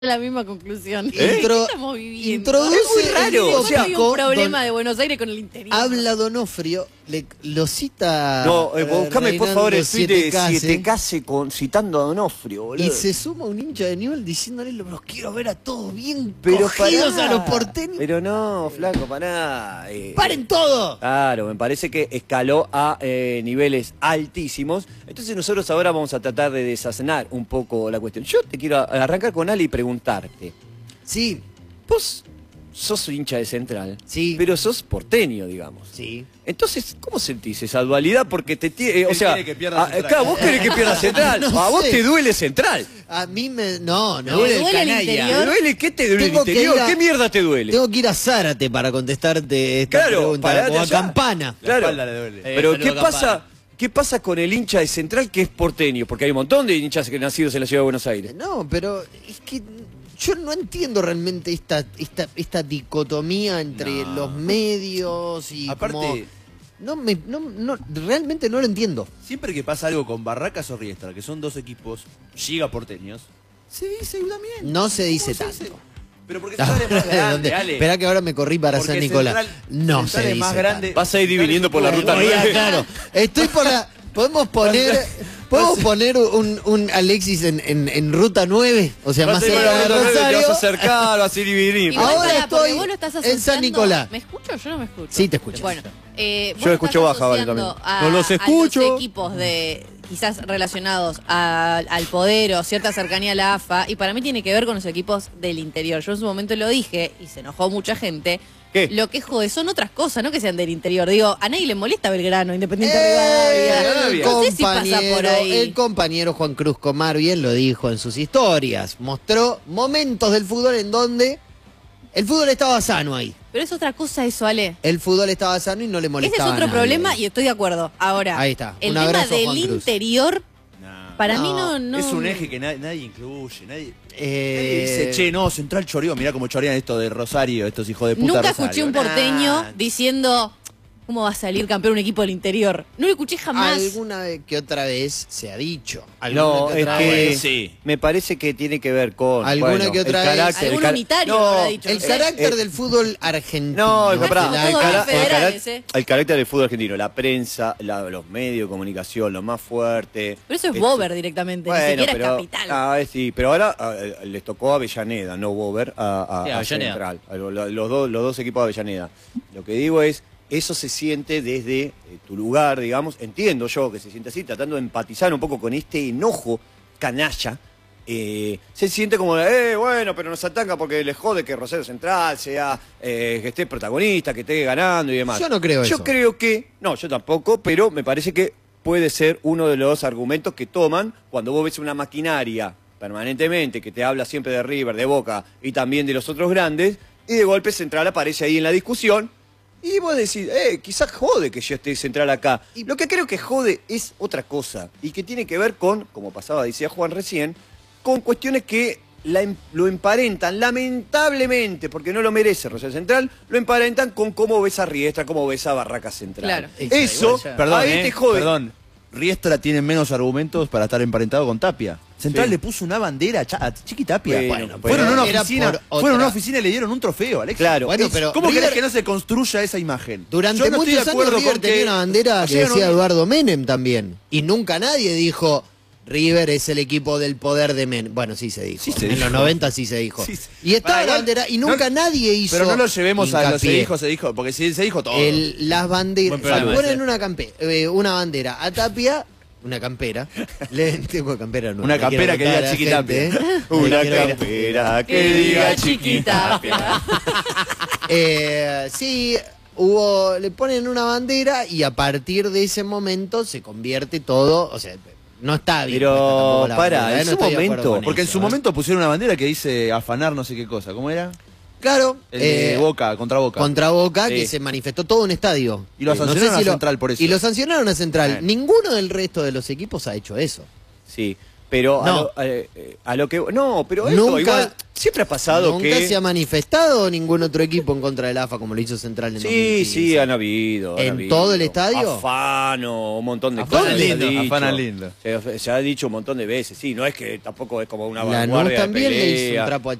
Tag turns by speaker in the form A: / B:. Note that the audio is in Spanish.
A: la misma conclusión.
B: Estamos viviendo.
A: Introduce
B: es muy raro.
A: O sea, hay un problema de Buenos Aires con el interior.
B: Habla Donofrio, lo cita.
C: No, buscame por favor el tweet de
B: 7K
C: citando a Donofrio, boludo.
B: Y se suma un hincha de Newell's diciéndole: los quiero ver a todos bien
C: pero
B: cogidos
C: pará,
B: a los porteños.
C: Pero no, flaco, pará.
B: ¡Paren todo!
C: Claro, me parece que escaló a niveles altísimos. Entonces nosotros ahora vamos a tratar de desaznar un poco la cuestión. Yo te quiero arrancar con Ali y preguntarte.
B: Sí.
C: Vos sos hincha de Central,
B: sí,
C: pero sos porteño, digamos.
B: Sí.
C: Entonces, ¿cómo sentís esa dualidad? Porque te o sea,
D: quiere que pierda Central.
C: claro, vos querés que pierda Central.
B: No
C: a vos
B: sé.
C: te duele Central.
B: A mí no
A: ¿Me duele el interior?
C: ¿Te duele? ¿Qué te duele el
B: Tengo que
C: interior?
B: ir a-
C: ¿Qué mierda te duele?
B: Tengo que ir a Zárate para contestarte esta
C: Claro,
B: pregunta.
C: parate
B: O a
C: allá.
B: Campana.
D: La
C: Claro.
D: espalda le duele.
C: Pero
B: saludo a Campana.
C: ¿qué pasa con el hincha de Central que es porteño? Porque hay un montón de hinchas nacidos en la ciudad de Buenos Aires.
B: No, pero es que yo no entiendo realmente esta dicotomía entre los medios y
D: Aparte,
B: como... realmente no lo entiendo.
D: siempre que pasa algo con Barracas o Riestra, que son dos equipos gigaporteños, se dice también.
B: No se dice
D: ¿Cómo
B: tanto.
D: Pero porque Central es más grande, Ale.
B: Esperá que ahora me corrí para
D: Porque
B: San Nicolás.
D: Central-
B: No
D: Central
B: se
D: es
B: dice
D: más grande.
B: tanto.
C: Vas a ir dividiendo por la ruta
B: Oiga,
C: 9.
B: claro. Estoy por la... ¿Podemos poner un Alexis en ruta 9? O sea, más cerca de
C: Te vas a
B: Rosario.
C: acercar, vas a ir dividir.
A: Igual,
B: Ahora
A: pará, porque
B: estoy
A: vos lo estás
B: en San
A: asociando-
B: Nicolás.
A: ¿Me escucho o yo no me escucho?
B: Sí, te escucho.
A: Bueno, vos
C: Yo
A: lo
C: escucho
A: estás
C: baja, vale,
A: asociando
C: también.
A: a-
C: No los escucho.
A: A los equipos quizás relacionados al poder o cierta cercanía a la AFA, y para mí tiene que ver con los equipos del interior. Yo en su momento lo dije y se enojó mucha gente.
C: ¿Qué?
A: Lo que jode son otras cosas, no que sean del interior. Digo, a nadie le molesta Belgrano, Independiente Rivadavia.
B: El
A: No sé si pasa por ahí.
B: el compañero Juan Cruz Comar bien lo dijo en sus historias. Mostró momentos del fútbol en donde el fútbol estaba sano ahí.
A: Pero es otra cosa eso, Ale.
B: El fútbol estaba sano y no le
A: Ese
B: molestaba
A: es otro
B: a nadie.
A: problema y estoy de acuerdo. Ahora,
B: Ahí está.
A: el
B: Un
A: tema
B: abrazo,
A: del
B: Juan Cruz.
A: interior,
D: Nah.
A: para
B: No,
A: mí no...
D: Es un eje que nadie incluye. Nadie
B: Eh,
D: dice, che, no, Central choreó. Mirá cómo chorean esto de Rosario, estos hijos de puta.
A: Nunca
D: Rosario.
A: escuché un porteño
D: Nah.
A: diciendo, ¿cómo va a salir campeón un equipo del interior? No lo escuché jamás.
B: Alguna vez que otra vez se ha dicho.
C: No,
B: Alguna
C: es
B: otra
C: que
B: vez.
D: sí.
C: me parece que tiene que ver con
B: Alguna que otra
C: el
B: vez.
C: carácter,
A: Algún unitario
C: no,
A: habrá dicho.
B: El
A: no sé.
B: carácter del fútbol argentino.
C: No,
A: Ah,
C: pará,
A: somos
C: el,
A: todos
C: cara-
A: federales, ¿eh?
C: el carácter del fútbol argentino, la prensa, los medios de comunicación, lo más fuerte.
A: Pero eso es Bober directamente, ni siquiera es Capital.
C: Sí, pero ahora les tocó a Avellaneda, no Bober, a
E: Sí, Avellaneda.
C: Central, a los dos equipos de Avellaneda. Lo que digo es, eso se siente desde tu lugar, digamos, entiendo yo que se siente así, tratando de empatizar un poco con este enojo canalla. Se siente como, bueno, pero nos ataca porque les jode que Rosario Central sea, que esté protagonista, que esté ganando y demás.
B: Yo no creo eso.
C: Yo creo que, no, yo tampoco, pero me parece que puede ser uno de los argumentos que toman cuando vos ves una maquinaria permanentemente que te habla siempre de River, de Boca y también de los otros grandes, y de golpe Central aparece ahí en la discusión. Y vos decís, quizás jode que yo esté Central acá. Y lo que creo que jode es otra cosa. Y que tiene que ver con, como pasaba, decía Juan recién, con cuestiones que lo emparentan, lamentablemente, porque no lo merece Rosario Central, lo emparentan con cómo ves a Riestra, cómo ves a Barraca Central.
A: Claro.
C: Eso,
D: Perdón,
C: ahí te jode.
D: Perdón. Riestra tiene menos argumentos para estar emparentado con Tapia. Central
C: Sí.
D: le puso una bandera a Chiqui Tapia.
C: Bueno,
D: fueron a una
B: era
D: oficina,
B: por
D: fueron a una
B: otra-
D: oficina y le dieron un trofeo, Alex.
C: Claro.
B: Bueno, pero
D: ¿Cómo
B: River-
D: querés que no se construya esa imagen?
B: Durante
D: Yo no estoy de
B: muchos años
D: acuerdo
B: River
D: con
B: tenía una bandera que
D: ayer
B: decía
D: no-
B: Eduardo Menem también. Y nunca nadie dijo, River es el equipo del poder de Menem. Bueno, sí se dijo.
D: Sí se
B: en
D: dijo.
B: los 90 sí se dijo.
D: Sí.
B: Y estaba
D: Pará,
B: la
D: igual,
B: bandera y nunca
D: no-
B: nadie hizo
D: Pero no lo llevemos a lo
B: hincapié.
D: se dijo, porque si se dijo todo.
B: Las banderas,
E: Buen programa
B: ponen
E: ese.
B: una bandera a Tapia, una campera. Tengo campera, no.
D: Una
B: le quiero
D: campera que
B: contar
D: diga
B: a la
D: Chiqui
B: gente,
D: Tapia.
B: ¿eh?
C: Una
B: Le quiero-
C: campera que diga chiquita.
B: Sí, le ponen una bandera y a partir de ese momento se convierte todo, o sea, no está bien.
C: Pero,
B: puesta tampoco la
C: pará,
B: bandera,
C: en
B: no
C: su
B: estoy de acuerdo
C: momento,
B: con
D: Porque en
B: eso,
D: su
B: ¿eh?
D: momento pusieron una bandera que dice afanar no sé qué cosa. ¿Cómo era?
B: Claro,
D: El de Boca, contra Boca.
B: contra Boca,
C: Sí.
B: que se manifestó todo un estadio.
D: Y lo
B: No sé
D: sancionaron
B: si
D: a Central por eso.
B: Y lo sancionaron a Central.
D: Bueno.
B: Ninguno del resto de los equipos ha hecho eso.
C: Sí, pero
B: No.
C: a lo que... No, pero esto
B: Nunca
C: igual... Siempre ha pasado
B: ¿Nunca
C: que...
B: se ha manifestado ningún otro equipo en contra del AFA como lo hizo Central en 2015?
C: Sí, han habido.
B: ¿En todo el estadio?
C: Afano, un montón de
E: Afana
C: cosas.
E: lindo,
C: se ha dicho.
E: afana lindo.
C: Se ha dicho un montón de veces. Sí, no es que tampoco es como una
B: Lanús
C: vanguardia de
B: también le hizo
C: pelea.
B: un trapo a